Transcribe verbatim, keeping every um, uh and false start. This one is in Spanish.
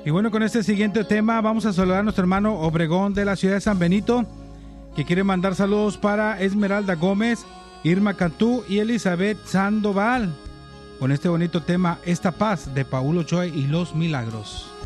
Y bueno, con este siguiente tema vamos a saludar a nuestro hermano Obregón de la ciudad de San Benito, que quiere mandar saludos para Esmeralda Gómez, Irma Cantú y Elizabeth Sandoval, con este bonito tema, Esta Paz, de Paulo Choy y Los Milagros.